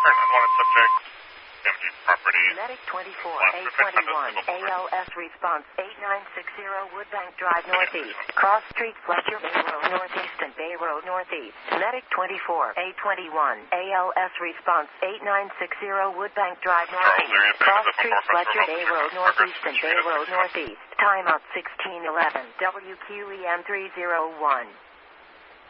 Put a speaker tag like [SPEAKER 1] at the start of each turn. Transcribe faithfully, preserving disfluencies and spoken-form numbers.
[SPEAKER 1] Unwanted subject, empty property.
[SPEAKER 2] Medic twenty-four, A twenty-one, A L S response eight nine six zero Woodbank Drive Northeast. Cross Street, Fletcher Bay Road Northeast and Bay Road Northeast. Medic twenty-four, A twenty-one, A L S response eight nine six zero Woodbank Drive Northeast. Cross Street, Fletcher Bay Road Northeast and Bay Road Northeast. Timeout sixteen eleven, W Q E M three zero one.